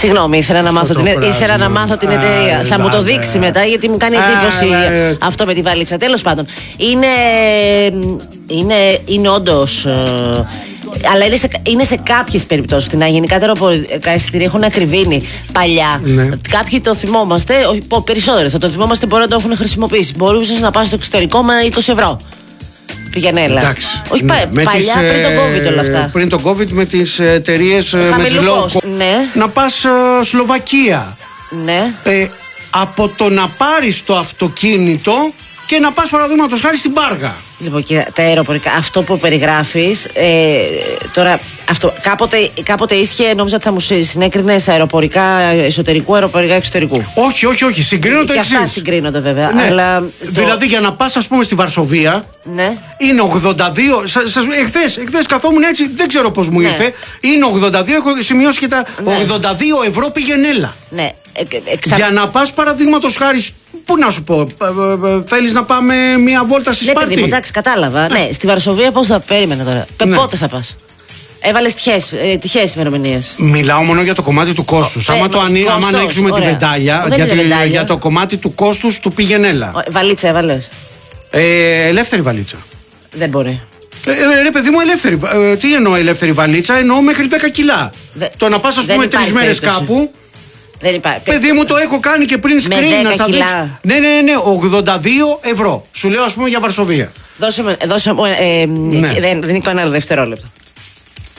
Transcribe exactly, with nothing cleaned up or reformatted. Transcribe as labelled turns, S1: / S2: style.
S1: Συγγνώμη, ήθελα να μάθω, την, ήθελα να μάθω την εταιρεία. Θα μου το δείξει μετά, γιατί μου κάνει εντύπωση αυτό με τη βαλίτσα. Τέλος πάντων, είναι, είναι, είναι όντως. Αλλά είναι σε, είναι σε κάποιες περιπτώσεις φτηνά. Γενικά τα αεροπορικά εισιτήρια έχουν ακριβήνει παλιά. Ναι. Κάποιοι το θυμόμαστε, περισσότερο θα το θυμόμαστε, μπορεί να το έχουν χρησιμοποιήσει. Μπορούσες να πας στο εξωτερικό με είκοσι ευρώ. Πήγαινε, έλα. Εντάξει, όχι ναι. πα, παλιά τις, πριν τον COVID όλα αυτά.
S2: Πριν τον COVID με τις εταιρείες με τις low,
S1: ναι.
S2: Να πας ε, Σλοβακία.
S1: Ναι.
S2: Ε, από το να πάρεις το αυτοκίνητο και να πας παραδείγματος χάρη στην Πάργα.
S1: Λοιπόν, και τα αεροπορικά, αυτό που περιγράφεις, ε, τώρα, αυτό, κάποτε, κάποτε ίσχυε, νόμιζα ότι θα μου συνέκρινες αεροπορικά εσωτερικού, αεροπορικά εξωτερικού.
S2: Όχι, όχι, όχι, συγκρίνω το εξής.
S1: Και αυτά συγκρίνονται βέβαια.
S2: Ναι.
S1: Αλλά
S2: δηλαδή
S1: το...
S2: για να πας, ας πούμε, στη Βαρσοβία,
S1: ναι.
S2: Είναι ογδόντα δύο, σας, σας, εχθές, εχθές καθόμουν έτσι, δεν ξέρω πώς μου ναι. ήρθε, είναι ογδόντα δύο, έχω σημειώσει και τα ναι. ογδόντα δύο ευρώ πήγαινέλα.
S1: Ναι. Εξα...
S2: Για να πας παραδείγματος χάρη, πού να σου πω, ε, ε, θέλεις να πάμε μια βόλτα στη Σπάρτη.
S1: Ναι, παιδί, εντάξει, κατάλαβα. Ναι. ναι, στη Βαρσοβία πώς θα περίμενα τώρα. Ναι. Πότε θα πας? Έβαλες τυχαίες, ε, τυχαίες ημερομηνίες.
S2: Μιλάω μόνο για το κομμάτι του κόστους. Άμα, ε, το ανοί, άμα ανοίξουμε τη βεντάλια, για, τη, για το κομμάτι του κόστους του πήγαινέλα.
S1: Βαλίτσα έβαλες?
S2: Ε, ελεύθερη βαλίτσα.
S1: Δεν μπορεί.
S2: Ε, ρε παιδί μου, ελεύθερη. Ε, τι εννοώ ελεύθερη βαλίτσα? Εννοώ μέχρι δέκα κιλά. Δε, το να πας, ας πούμε, τρεις μέρες κάπου.
S1: Δεν υπάρχει.
S2: Παιδί μου, το έχω κάνει και πριν screen να στα δείξω. Ναι, ναι, ναι, ογδόντα δύο ευρώ. Σου λέω, ας πούμε, για Βαρσοβία.
S1: Δώσε μου. Ε, ε, ναι. Δεν, δεν είναι ένα δευτερόλεπτο.